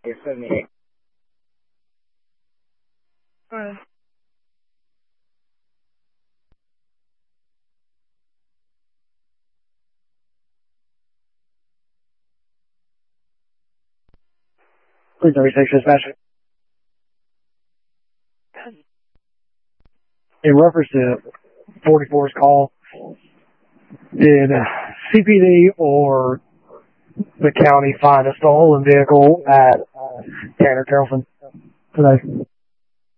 You're 78. Alright. Please 36 dispatch. In reference to 44's call, did CPD or the county find a stolen vehicle at Tanner Carrollton today?